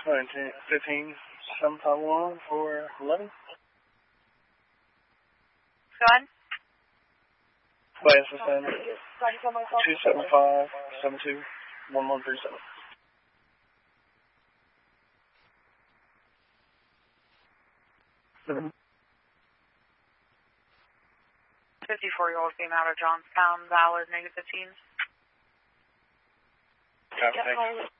15-751 for 11. Go ahead. Class Center 275-72-1137. 54-year-old female out of Johnstown, valid, -15. Copy, thanks.